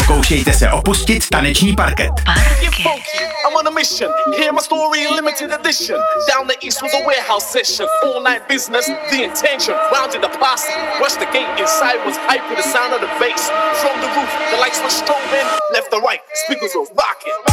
Pokoušejte se opustit taneční parket. Get funky, I'm on a mission. Hear my story in limited edition. Down the east was a warehouse session. All night business, the intention. Rounded the posse, rushed the gate. Inside was hype with the sound of the bass. From the roof, the lights were strobing. Left and right, speakers were rocking.